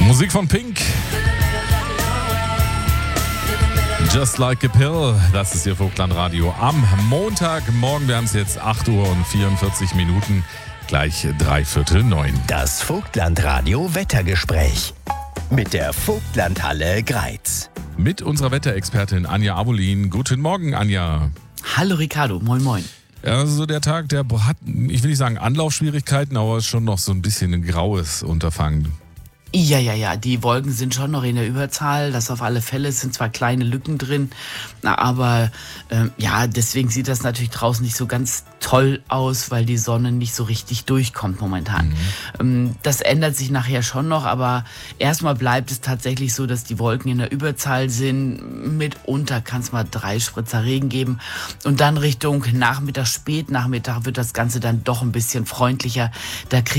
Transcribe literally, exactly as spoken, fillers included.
Musik von Pink. Just Like a Pill, das ist Ihr Vogtland-Radio am Montagmorgen. Wir haben es jetzt acht Uhr und vierundvierzig Minuten, gleich drei Viertel neun. Das Vogtland-Radio Wettergespräch mit der Vogtlandhalle Greiz. Mit unserer Wetterexpertin Anja Abolin. Guten Morgen, Anja. Hallo Ricardo, moin moin. Also der Tag, der hat, ich will nicht sagen Anlaufschwierigkeiten, aber ist schon noch so ein bisschen ein graues Unterfangen. Ja, ja, ja, die Wolken sind schon noch in der Überzahl, das auf alle Fälle, es sind zwar kleine Lücken drin, aber ähm, ja, deswegen sieht das natürlich draußen nicht so ganz toll aus, weil die Sonne nicht so richtig durchkommt momentan. Mhm. Ähm, das ändert sich nachher schon noch, aber erstmal bleibt es tatsächlich so, dass die Wolken in der Überzahl sind. Mitunter kann es mal drei Spritzer Regen geben und dann Richtung Nachmittag, Spätnachmittag wird das Ganze dann doch ein bisschen freundlicher. Da kriegt